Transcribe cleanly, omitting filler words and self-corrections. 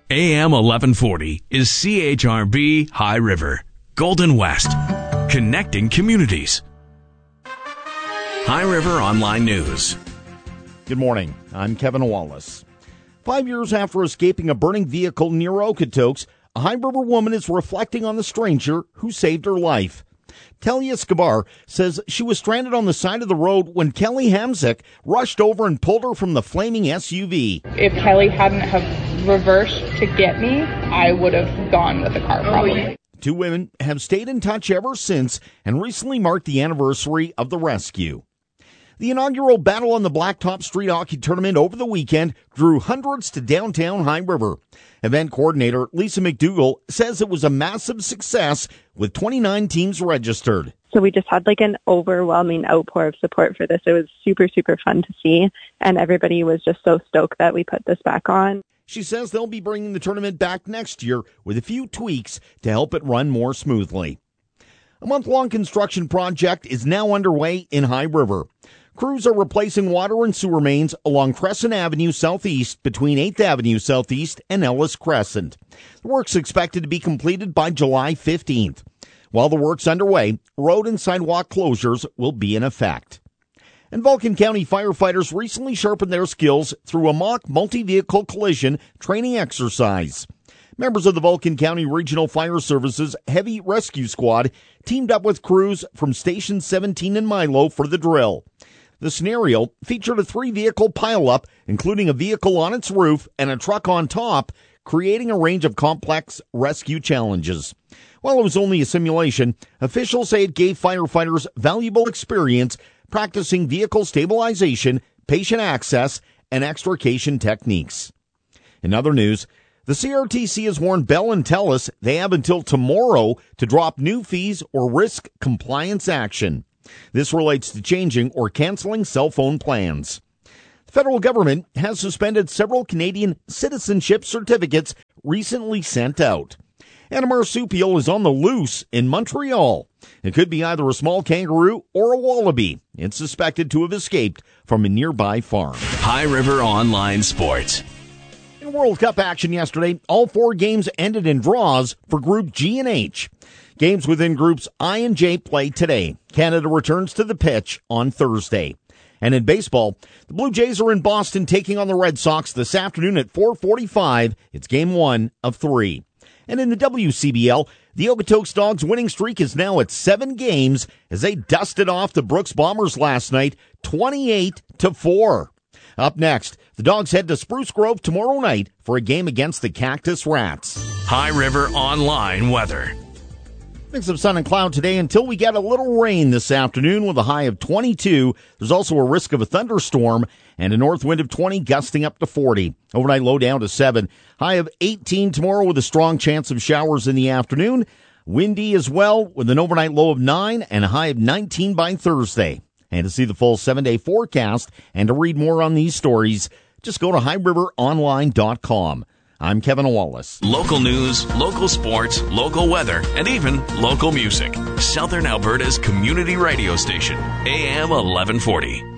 AM 1140 is CHRB High River, Golden West, connecting communities. High River Online News. Good morning. I'm Kevin Wallace. 5 years after escaping a burning vehicle near Okotoks, a High River woman is reflecting on the stranger who saved her life. Talia Escobar says she was stranded on the side of the road when Kelly Hamzik rushed over and pulled her from the flaming SUV. If Kelly hadn't have reversed to get me, I would have gone with the car probably. Two women have stayed in touch ever since and recently marked the anniversary of the rescue. The inaugural Battle on the Blacktop Street Hockey Tournament over the weekend drew hundreds to downtown High River. Event coordinator Lisa McDougall says it was a massive success with 29 teams registered. So we just had an overwhelming outpour of support for this. It was super, super fun to see, and everybody was just so stoked that we put this back on. She says they'll be bringing the tournament back next year with a few tweaks to help it run more smoothly. A month-long construction project is now underway in High River. Crews are replacing water and sewer mains along Crescent Avenue Southeast between 8th Avenue Southeast and Ellis Crescent. The work's expected to be completed by July 15th. While the work's underway, road and sidewalk closures will be in effect. And Vulcan County firefighters recently sharpened their skills through a mock multi-vehicle collision training exercise. Members of the Vulcan County Regional Fire Service's Heavy Rescue Squad teamed up with crews from Station 17 in Milo for the drill. The scenario featured a 3-vehicle pileup, including a vehicle on its roof and a truck on top, creating a range of complex rescue challenges. While it was only a simulation, officials say it gave firefighters valuable experience practicing vehicle stabilization, patient access, and extrication techniques. In other news, the CRTC has warned Bell and Telus they have until tomorrow to drop new fees or risk compliance action. This relates to changing or canceling cell phone plans. The federal government has suspended several Canadian citizenship certificates recently sent out. And a marsupial is on the loose in Montreal. It could be either a small kangaroo or a wallaby. It's suspected to have escaped from a nearby farm. High River Online Sports. In World Cup action yesterday, all 4 games ended in draws for Group G and H. Games within Groups I and J play today. Canada returns to the pitch on Thursday. And in baseball, the Blue Jays are in Boston taking on the Red Sox this afternoon at 4:45. It's game 1 of 3. And in the WCBL, the Okotoks Dogs winning streak is now at 7 games as they dusted off the Brooks Bombers last night, 28-4. Up next, the Dogs head to Spruce Grove tomorrow night for a game against the Cactus Rats. High River Online Weather. Mix of sun and cloud today until we get a little rain this afternoon with a high of 22. There's also a risk of a thunderstorm and a north wind of 20 gusting up to 40. Overnight low down to 7. High of 18 tomorrow with a strong chance of showers in the afternoon. Windy as well with an overnight low of 9 and a high of 19 by Thursday. And to see the full 7-day forecast and to read more on these stories, just go to highriveronline.com. I'm Kevin Wallace. Local news, local sports, local weather, and even local music. Southern Alberta's community radio station, AM 1140.